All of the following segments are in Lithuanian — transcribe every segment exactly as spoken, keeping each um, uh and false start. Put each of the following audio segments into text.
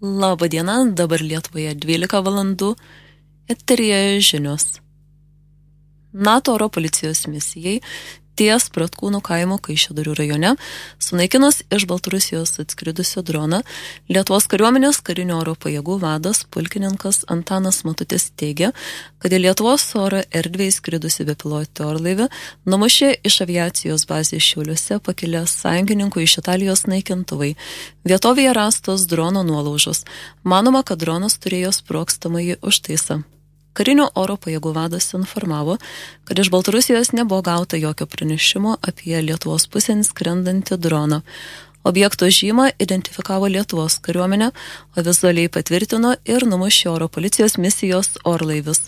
Labą dieną, dabar Lietuvoje dvylika valandų, eteryje žinios. NATO oro policijos misijai ties Pratkūnų kaimo Kaišiadorių rajone sunaikinus iš Baltarusijos atskridusio droną, Lietuvos kariuomenės karinių oro pajėgų vadas pulkininkas Antanas Matutis teigia, kad į Lietuvos oro erdvę įskridusi bepilotį orlaivį numušė iš aviacijos bazės Šiauliuose pakilę sąjungininkų iš Italijos naikintuvai. Vietovėje rastos drono nuolaužos. Manoma, kad dronas turėjo sprogstamąjį užtaisą. Karinio oro pajėgų vadas informavo, kad iš Baltarusijos nebuvo gauta jokio pranešimo apie Lietuvos pusėn skrendantį droną. Objekto žymą identifikavo Lietuvos kariuomenė, o vizualiai patvirtino ir numušė oro policijos misijos orlaivis.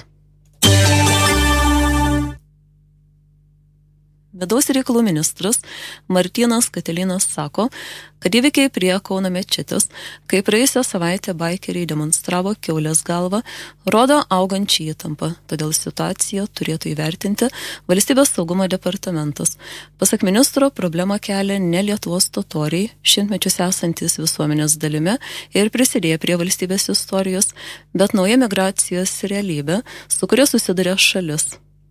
Vidaus reikalų ministras Martynas Katilinas sako, kad įvykiai prie Kauno mečetės, kai praėjusią savaitę baikeriai demonstravo kiaulės galvą, rodo augančią įtampą, todėl situaciją turėtų įvertinti Valstybės saugumo departamentas. Pasak ministro, problemą kelia ne Lietuvos totoriai, šimtmečius esantis visuomenės dalimi ir prisidėję prie valstybės istorijos, bet nauja migracijos realybė, su kuria susiduria šalis.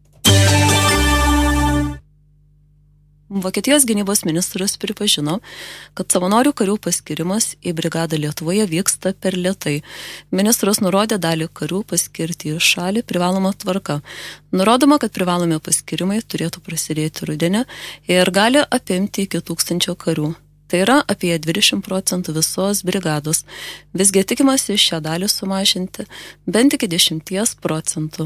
Vokietijos gynybos ministras pripažino, kad savanorių karių paskirimas į brigadą Lietuvoje vyksta per lėtai. Ministras nurodė dalį karių paskirti į šalį privaloma tvarka. Nurodoma, kad privalomi paskirimai turėtų prasidėti rudenį ir gali apimti iki tūkstančio karių. Tai yra apie dvidešimt procentų visos brigados. Visgi tikimasi šią dalį sumažinti bent iki dešimties procentų.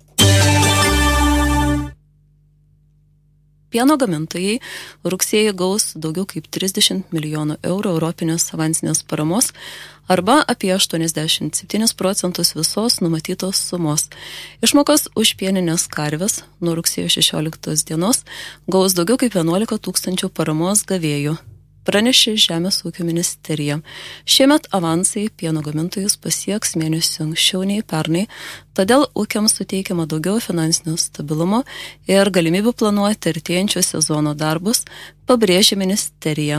Pieno gamintojai rugsėjį gaus daugiau kaip trisdešimt milijonų eurų europinės avansinės paramos arba apie aštuoniasdešimt septynis procentus visos numatytos sumos. Išmokos už pieninės karves nuo rugsėjo šešioliktos dienos gaus daugiau kaip vienuolika tūkstančių paramos gavėjų. Pranešė Žemės ūkio ministerija. Šiemet avansai pieno gamintojus pasieks mėnesių anksčiau nei pernai, todėl ūkiams suteikiama daugiau finansinio stabilumo ir galimybių planuoti artėjančio sezono darbus, pabrėžė ministerija.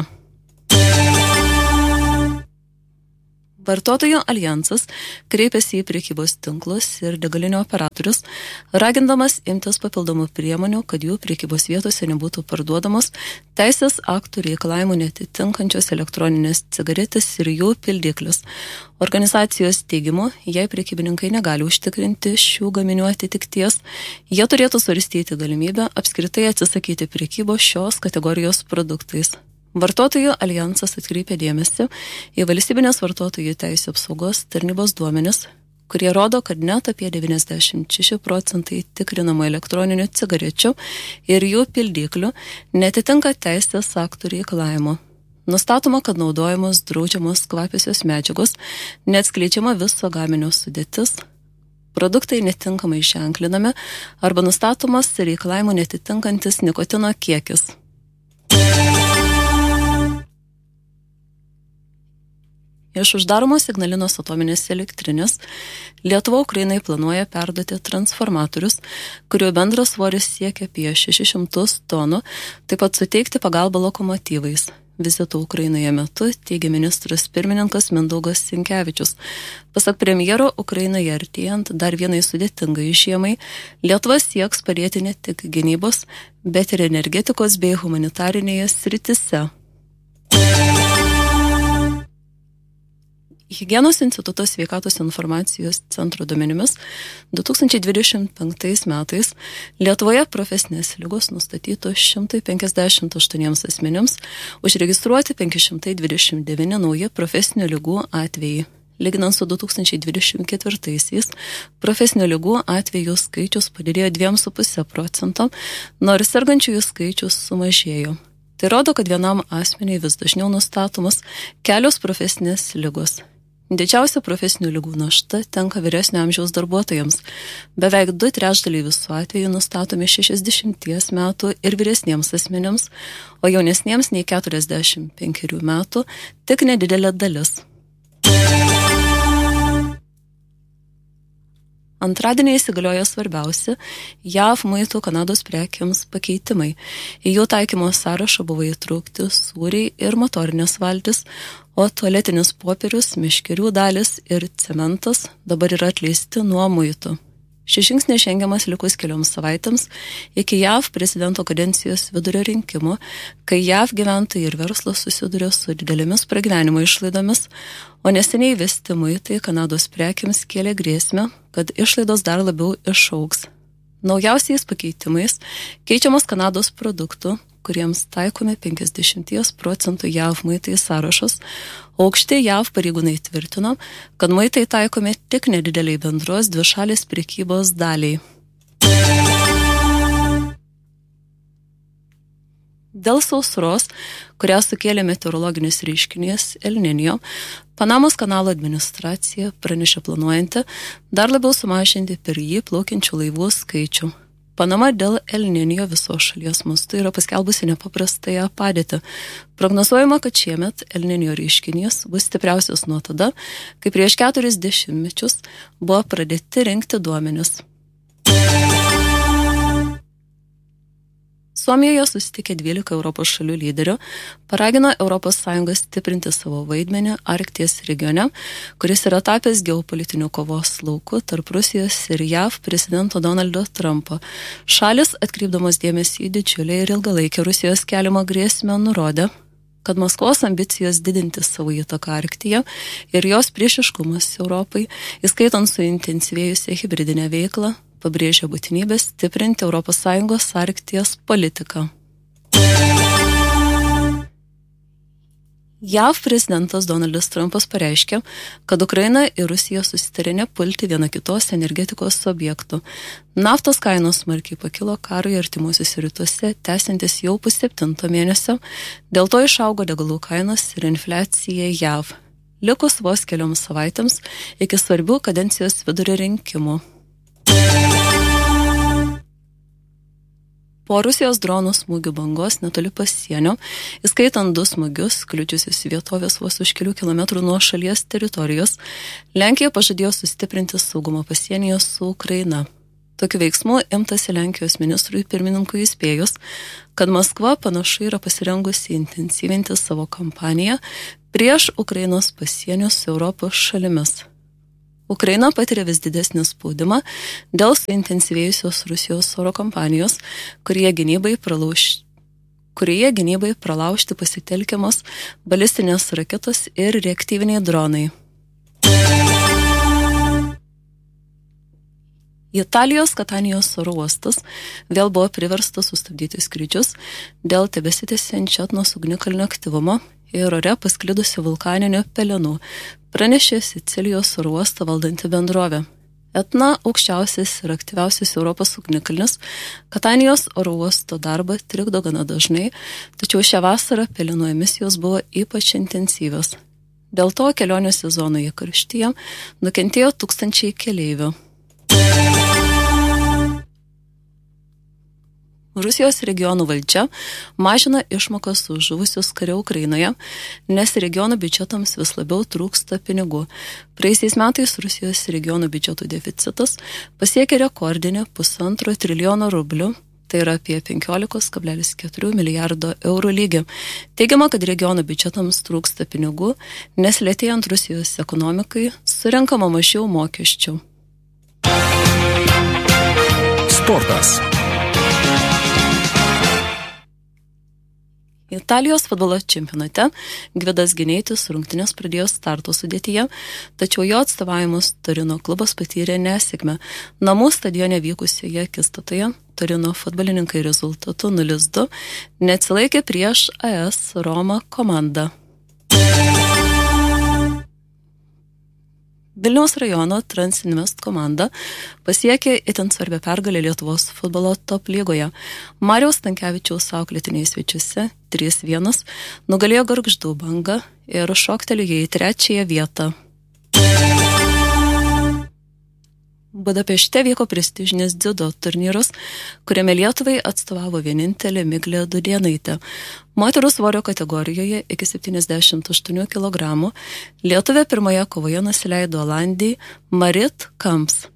Vartotojų aljansas kreipėsi į prekybos tinklus ir degalinių operatorius, ragindamas imtis papildomų priemonių, kad jų prekybos vietose nebūtų parduodamos teisės aktų reikalavimų netitinkančios elektroninės cigaretės ir jų pildiklius. Organizacijos teigimu, jei prekybininkai negali užtikrinti šių gaminių atitikties, jie turėtų svarstyti galimybę apskritai atsisakyti prekybos šios kategorijos produktais. Vartotojų aljansas atkreipė dėmesį į valstybinės vartotojų teisių apsaugos tarnybos duomenis, kurie rodo, kad net apie devyniasdešimt šeši procentai tikrinamų elektroninių cigarečių ir jų pildiklių netitinka teisės aktų reikalavimo. Nustatoma, kad naudojamos draudžiamos kvapiosios medžiagos, neatskleidžiama viso gaminio sudėtis, produktai netinkamai ženklinami arba nustatomas reikalavimų netitinkantis nikotino kiekis. Iš uždaromos Ignalinos atominės elektrinės Lietuva Ukrainai planuoja perduoti transformatorius, kurių bendras svoris siekia apie šešis šimtus tonų, taip pat suteikti pagalbą lokomotyvais. Vizito Ukrainoje metu teigia ministras pirmininkas Mindaugas Sinkevičius. Pasak premjero, Ukrainoje artėjant dar vienai sudėtingai žiemai, Lietuva sieks padėti ne tik gynybos, bet ir energetikos bei humanitarinėje sritise. Higienos instituto sveikatos informacijos centro duomenimis du tūkstančiai dvidešimt penktais metais Lietuvoje profesinės ligos nustatytos šimtas penkiasdešimt aštuoniems asmenims, užregistruoti penki šimtai dvidešimt devyni nauji profesinių ligų atvejai. Lyginant su du tūkstančiai dvidešimt ketvirtaisiais, profesinių ligų atvejų skaičius padidėjo dviem su puse procento, nors sergančiųjų skaičius sumažėjo. Tai rodo, kad vienam asmeniui vis dažniau nustatomas kelios profesinės ligos. Didžiausia profesinių ligų našta tenka vyresnio amžiaus darbuotojams. Beveik du trečdaliai visų atvejų nustatomi šešiasdešimties metų ir vyresniems asmenims, o jaunesniems nei keturiasdešimt penkerių metų tik nedidelė dalis. Antradienį įsigaliojo svarbiausi J A V muitų Kanados prekiams pakeitimai. Į jų taikymo sąrašą buvo įtraukti sūriai ir motorinės valtis, o tualetinis popierius, miškerių dalis ir cementas dabar yra atleisti nuo muitų. Šis žingsnis žengiamas likus kelioms savaitėms iki J A V prezidento kadencijos vidurio rinkimų, kai J A V gyventojai ir verslas susiduria su didelėmis pragyvenimo išlaidomis, o neseniai įvesti muitai Kanados prekiams kėlė grėsmę, kad išlaidos dar labiau išaugs. Naujausiais pakeitimais keičiamas Kanados produktų, kuriems taikomi penkiasdešimt procentų J A V muitai sąrašas, aukšti J A V pareigūnai tvirtino, kad muitai taikomi tik nedideliai bendros dvišalės prekybos daliai. Dėl sausros, kurią sukėlė meteorologinis reiškinys El Niño, Panamos kanalo administracija pranešė planuojanti dar labiau sumažinti per jį plaukiančių laivų skaičių. Panama dėl El Niño visos šalies mastu yra paskelbusi nepaprastąją padėtį. Prognozuojama, kad šiemet El Niño reiškinys bus stipriausias nuo tada, kai prieš keturis dešimtmečius buvo pradėti rinkti duomenis. Suomijoje susitikę dvylika Europos šalių lyderių paragino Europos Sąjungą stiprinti savo vaidmenį Arkties regione, kuris yra tapęs geopolitinių kovos lauku tarp Rusijos ir J A V prezidento Donaldo Trumpo. Šalis, atkreipdamos dėmesį į didžiulę ir ilgalaikę Rusijos keliamą grėsmę, nurodė, kad Maskvos ambicijos didinti savo įtaką Arktyje ir jos priešiškumas Europai, įskaitant suintensyvėjusią hibridinę veiklą, pabrėžia būtinybę stiprinti Europos Sąjungos Arkties politiką. J A V prezidentas Donaldas Trumpas pareiškė, kad Ukraina ir Rusija susitarė nepulti viena kitos energetikos objektų. Naftos kainos smarkiai pakilo karui artimuosiuose rytuose, tęsiantis jau pusseptinto mėnesio, dėl to išaugo degalų kainos ir infliacija J A V. Likus vos kelioms savaitėms iki svarbių kadencijos vidurio rinkimų. Po Rusijos dronų smūgių bangos netoli pasienio, įskaitant du smūgius, kliudžiusius vietovės vos už kelių kilometrų nuo šalies teritorijos, Lenkija pažadėjo sustiprinti saugumą pasienyje su Ukraina. Tokiu veiksmu imtasi Lenkijos ministrui pirmininkui įspėjus, kad Maskva panašu yra pasirengusi intensyvinti savo kampaniją prieš Ukrainos pasienius su Europos šalimis. Ukraina patiria vis didesnį spaudimą dėl suintensyvėjusios Rusijos oro kampanijos, kurie gynybai, pralauž... kurie gynybai pralaužti pasitelkiamos balistinės raketos ir reaktyviniai dronai. Italijos Katanijos oro uostas vėl buvo priverstas sustabdyti skrydžius dėl tebesitęsiančio Etnos ugnikalnio aktyvumo ir ore pasklidusių vulkaninių pelenų, pranešė Sicilijos oro uostą valdanti bendrovė. Etna aukščiausias ir aktyviausias Europos ugnikalnis, Katanijos oro uosto darbą trikdo gana dažnai, tačiau šią vasarą pelenų emisijos buvo ypač intensyvios. Dėl to kelionio sezonoje karštyje nukentėjo tūkstančiai keleivių. Rusijos regionų valdžia mažina išmokas už žuvusius kare Ukrainoje, nes regionų biudžetams vis labiau trūksta pinigų. Praeisiais metais Rusijos regionų biudžetų deficitas pasiekė rekordinį pusantro trilijono rublių, tai yra apie penkiolika kablelis keturi milijardo eurų lygį. Teigiama, kad regionų biudžetams trūksta pinigų, nes lėtėjant Rusijos ekonomikai surenkama mažiau mokesčių. Sportas. Italijos futbolo čempionate Gvidas Gineitis rungtynes pradėjo starto sudėtyje, tačiau jo atstovavimas Torino klubas patyrė nesėkmę. Namų stadione vykusioje akistatoje Torino futbolininkai rezultatu nulis du neatsilaikė prieš A S Roma komandą. Vilniaus rajono Transinvest komanda pasiekė itin svarbią pergalę Lietuvos futbolo top lygoje. Mariaus Stankevičiaus auklėtiniai svečiuose trys vienas nugalėjo Gargždų Bangą ir šoktelėjo į trečiąją vietą. Budapešte vyko prestižinis dziudo turnyras, kuriame Lietuvai atstovavo vienintelė Miglė Dudėnaitė. Moterų svorio kategorijoje iki septyniasdešimt aštuonių kilogramų Lietuvė pirmoje kovoje nusileido Olandijai Marit Kamps.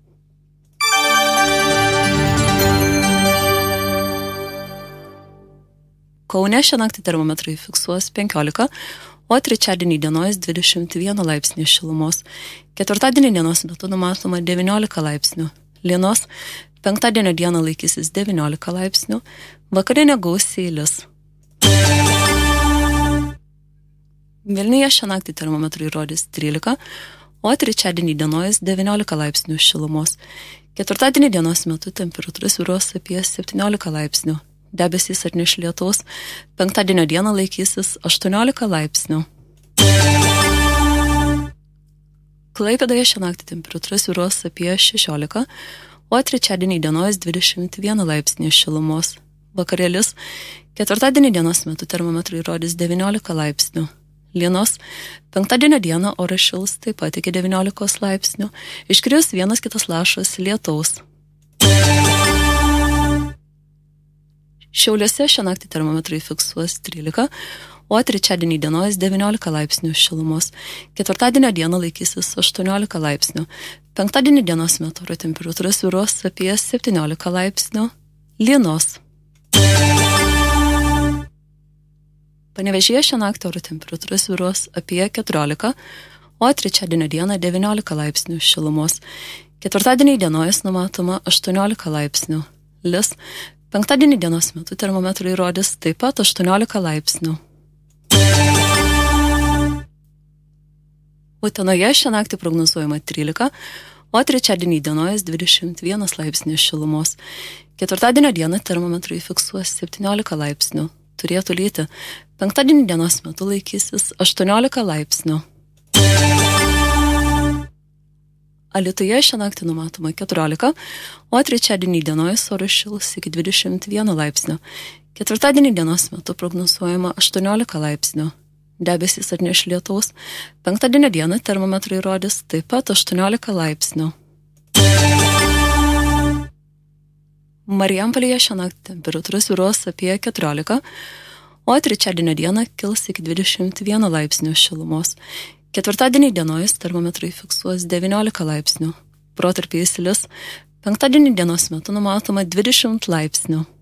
Kaune šią naktį termometrai fiksuos penkiolika, o trečiadienį dienos dvidešimt vienas laipsnių šilumos. Ketvirtadienį dienos metu numatoma devyniolika laipsnių. Lynos, penktadienio dieną laikysis devyniolika laipsnių, vakarinė gausiai lis. Vilniuje šią naktį termometrai rodys trylika, o trečiadienį dienos devyniolika laipsnių šilumos. Ketvirtadienį dienos metu temperatūra svyruos apie septyniolika laipsnių. Debesys atneš lietaus, penktadienio dieną laikysis aštuoniolika laipsnių. Klaipėdoje šią naktį temperatūra svyruos apie šešiolika, o trečiadienį dienos dvidešimt vienas laipsnių šilumos. Vakarėlis, ketvirtadienį dienos metu termometrai rodys devyniolika laipsnių. Lynos, penktadienio dieną oras šils taip pat iki devyniolikos laipsnių, iškris vienas kitas lašas lietaus. Šiauliuose šią naktį termometrai fiksuos trylika, o trečiadienį dienos devyniolika laipsnių šilumos. Ketvirtadienio dieną laikysis aštuoniolika laipsnių. Penktadienį dienos metu oro temperatūra svyruos apie septyniolika laipsnių. Lynos. Panevėžyje šią naktį oro temperatūra svyruos apie keturiolika, o trečiadienio dieną devyniolika laipsnių šilumos. Ketvirtadienį dienomis numatoma aštuoniolika laipsnių. Lis. Penktadienį dienos metu termometrai rodys taip pat aštuoniolika laipsnių. Utenoje šią naktį prognozuojama trylika, o trečiadienį dienomis dvidešimt vienas laipsnių šilumos. Ketvirtadienio dieną termometrai fiksuos septyniolika laipsnių. Turėtų lyti. Penktadienį dienos metu laikysis aštuoniolika laipsnių. Alytuje šią naktį numatoma keturiolika, o trečiadienį dienomis oras šils iki dvidešimt vienas laipsnių. Ketvirtadienį dienos metu prognozuojama aštuoniolika laipsnių. Debesys atneš lietaus. Penktadienio dieną termometrai rodys taip pat aštuoniolika laipsnių. Marijampolėje šią naktį temperatūra svyruos apie keturiolika, o trečiadienio dieną kils iki dvidešimt vienas laipsnių šilumos. Ketvirtadienį dienomis termometrai fiksuos devyniolika laipsnių. Protarpiais lis. Penktadienį dienos metu numatoma dvidešimt laipsnių.